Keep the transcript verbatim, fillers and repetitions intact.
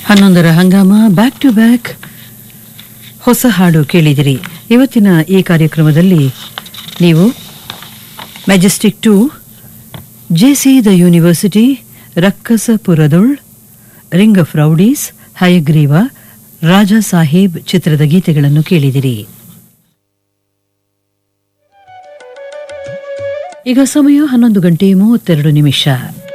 ಹನ್ನೊಂದರ Hungama back to back ಹೊಸ ಹಾಡು ಕೇಳಿದಿರಿ. ಇವತ್ತಿನ ಈ ಕಾರ್ಯಕ್ರಮದಲ್ಲಿ ನೀವು Majestic to JC the university, ರಕ್ಕಸಪುರದುಳ್, ring of rowdies, Hayagriva, Raja Saheb ಚಿತ್ರದ ಗೀತೆಗಳನ್ನು ಕೇಳಿದಿರಿ. ಈಗ ಸಮಯ ಹನ್ನೊಂದು ಗಂಟೆ ಮೂವತ್ತೆರಡು ನಿಮಿಷ.